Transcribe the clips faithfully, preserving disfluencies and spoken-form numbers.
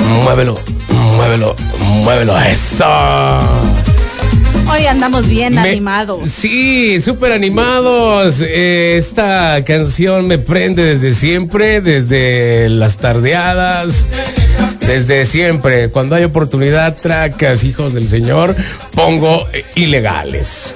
Muévelo, muévelo, muévelo, eso. Hoy andamos bien me, animados. Sí, súper animados. Eh, esta canción me prende desde siempre, desde las tardeadas, desde siempre. Cuando hay oportunidad, tracas, hijos del Señor, pongo eh, ilegales.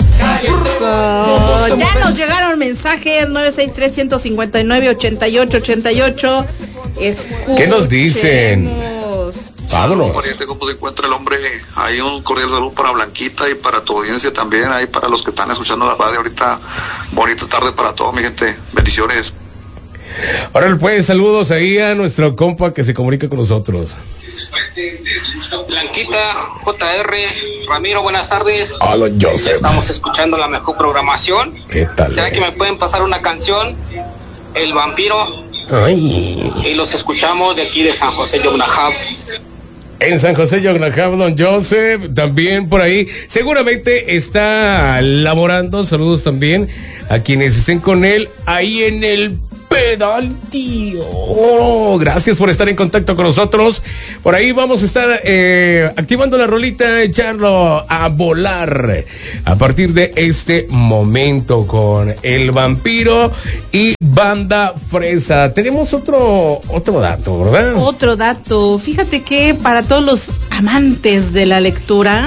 Oh, ya nos llegaron mensajes nueve seis tres, uno cinco nueve, ocho ocho ocho ocho. Escuchemos. ¿Qué nos dicen? Saludos, pariente, ¿cómo se encuentra el hombre? Hay un cordial saludo para Blanquita y para tu audiencia también, ahí para los que están escuchando la radio ahorita. Bonita tarde para todos, mi gente. Bendiciones. Ahora pues, saludos ahí a nuestro compa que se comunica con nosotros. Blanquita, J R, Ramiro, buenas tardes. Hola, Joseph. Estamos escuchando la mejor programación. ¿Qué tal? ¿Será que me pueden pasar una canción? El Vampiro. Ay. Y los escuchamos de aquí de San José, Yognajab. En San José, Yognajab, don Joseph, también por ahí. Seguramente está laborando. Saludos también a quienes estén con él ahí en el pedal, tío. Oh, gracias por estar en contacto con nosotros. Por ahí vamos a estar eh, activando la rolita, echarlo a volar a partir de este momento con El Vampiro y Banda Fresa. Tenemos otro otro dato, ¿verdad? Otro dato. Fíjate que para todos los amantes de la lectura,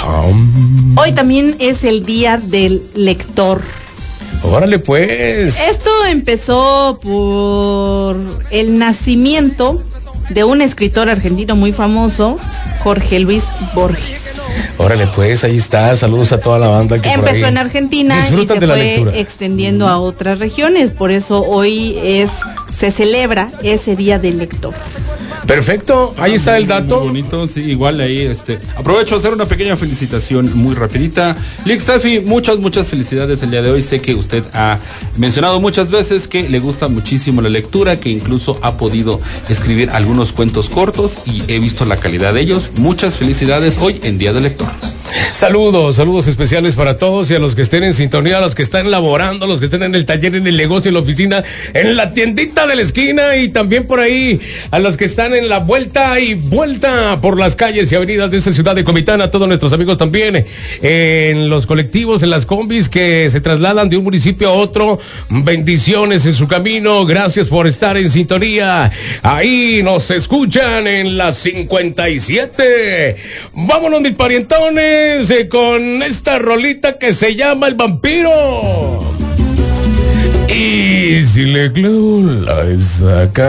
um... hoy también es el Día del Lector. Órale pues. Esto empezó por el nacimiento de un escritor argentino muy famoso, Jorge Luis Borges. Órale pues, ahí está. Saludos a toda la banda que empezó por ahí en Argentina disfrutan y se de la fue lectura, extendiendo a otras regiones. Por eso hoy es se celebra ese Día del Lector. Perfecto, ahí está el dato. Muy bonito, sí, igual ahí, este, aprovecho a hacer una pequeña felicitación muy rapidita. Lick Steffi, muchas, muchas felicidades el día de hoy. Sé que usted ha mencionado muchas veces que le gusta muchísimo la lectura, que incluso ha podido escribir algunos cuentos cortos y he visto la calidad de ellos. Muchas felicidades hoy en Día del Lector. Saludos, saludos especiales para todos y a los que estén en sintonía, a los que están laborando, a los que estén en el taller, en el negocio, en la oficina, en la tiendita de la esquina y también por ahí a los que están en la vuelta y vuelta por las calles y avenidas de esta ciudad de Comitán, a todos nuestros amigos también en los colectivos, en las combis que se trasladan de un municipio a otro. Bendiciones en su camino, gracias por estar en sintonía. Ahí nos escuchan en las cincuenta y siete. Vámonos, mis parientones, con esta rolita que se llama El Vampiro. Y si le clavo la estaca.